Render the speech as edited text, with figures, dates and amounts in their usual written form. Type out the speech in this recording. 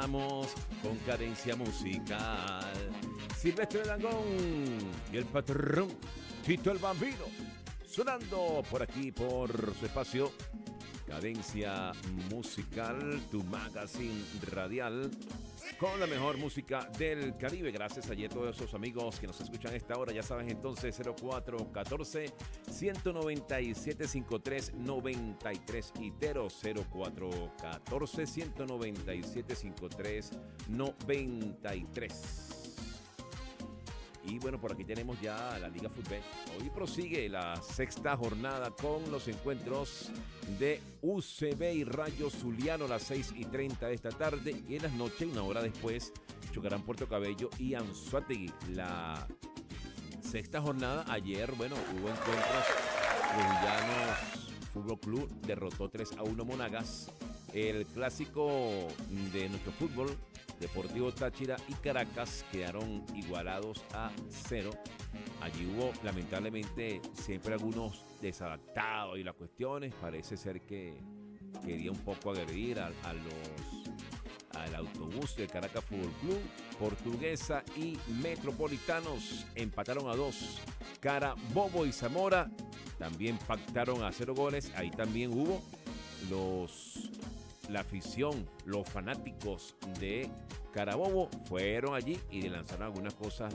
regresamos con Cadencia Musical. Silvestre Dangond y el patrón Tito el Bambino, sonando por aquí por su espacio Cadencia Musical, tu magazine radial, con la mejor música del Caribe. Gracias a todos esos amigos que nos escuchan a esta hora. Ya saben, entonces 0414-197-5393 y 0414-197-5393. Y bueno, por aquí tenemos ya la Liga Fútbol. Hoy prosigue la sexta jornada con los encuentros de UCB y Rayo Zuliano a las 6:30 de esta tarde. Y en las noches, una hora después, chocarán Puerto Cabello y Anzoátegui. La sexta jornada, ayer, bueno, hubo encuentros. Trujillanos Fútbol Club derrotó 3-1 Monagas. El clásico de nuestro fútbol, Deportivo Táchira y Caracas, quedaron igualados a 0. Allí hubo, lamentablemente, siempre algunos desadaptados y las cuestiones. Parece ser que quería un poco agredir al autobús del Caracas Fútbol Club. Portuguesa y Metropolitanos empataron a 2. Carabobo y Zamora también pactaron a 0 goles. Ahí también hubo la afición, los fanáticos de Carabobo fueron allí y le lanzaron algunas cosas